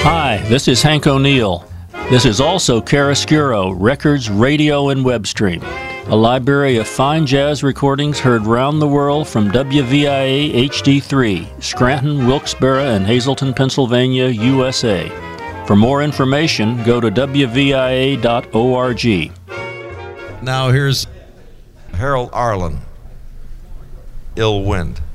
Hi, this is Hank O'Neill. This is also Chiaroscuro, Records, Radio, and Web Stream, a library of fine jazz recordings heard round the world from WVIA HD3, Scranton, Wilkes-Barre, and Hazleton, Pennsylvania, USA. For more information, go to WVIA.org. Now here's Harold Arlen, Ill Wind.